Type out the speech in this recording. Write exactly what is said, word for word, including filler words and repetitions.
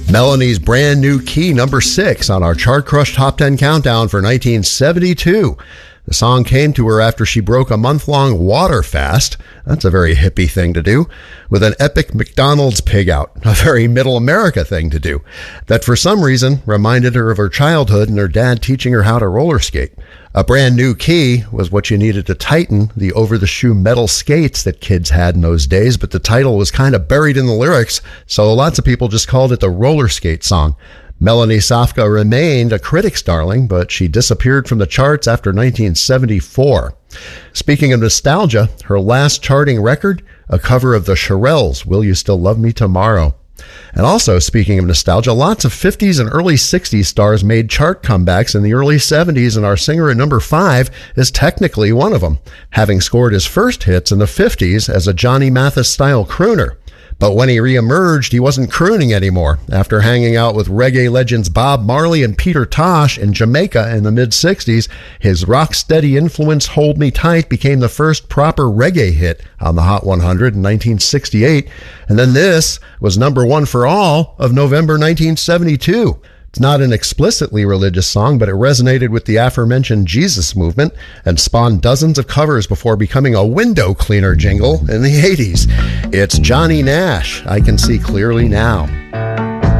Melanie's Brand New Key, number six on our Chart Crush Top ten Countdown for nineteen seventy-two. The song came to her after she broke a month-long water fast. That's a very hippie thing to do. With an epic McDonald's pig out, a very middle America thing to do. That for some reason reminded her of her childhood and her dad teaching her how to roller skate. A brand new key was what you needed to tighten the over-the-shoe metal skates that kids had in those days, but the title was kind of buried in the lyrics, so lots of people just called it the roller skate song. Melanie Safka remained a critic's darling, but she disappeared from the charts after nineteen seventy-four. Speaking of nostalgia, her last charting record, a cover of the Shirelles' Will You Still Love Me Tomorrow. And also, speaking of nostalgia, lots of fifties and early sixties stars made chart comebacks in the early seventies, and our singer at number five is technically one of them, having scored his first hits in the fifties as a Johnny Mathis-style crooner. But when he re-emerged, he wasn't crooning anymore. After hanging out with reggae legends Bob Marley and Peter Tosh in Jamaica in the mid-sixties, his rock-steady influence Hold Me Tight became the first proper reggae hit on the Hot one hundred in nineteen sixty-eight. And then this was number one for all of November nineteen seventy-two. It's not an explicitly religious song, but it resonated with the aforementioned Jesus movement and spawned dozens of covers before becoming a window cleaner jingle in the eighties. It's Johnny Nash, I Can See Clearly Now.